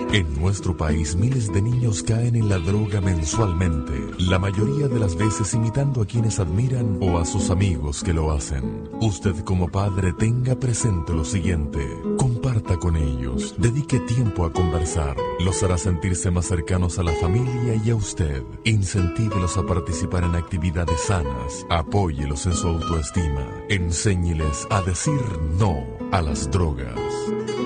En nuestro país, miles de niños caen en la droga mensualmente, la mayoría de las veces imitando a quienes admiran o a sus amigos que lo hacen. Usted como padre tenga presente lo siguiente: comparta con ellos, dedique tiempo a conversar, los hará sentirse más cercanos a la familia y a usted. Incentívelos a participar en actividades sanas, apóyelos en su autoestima, enséñeles a decir no a las drogas.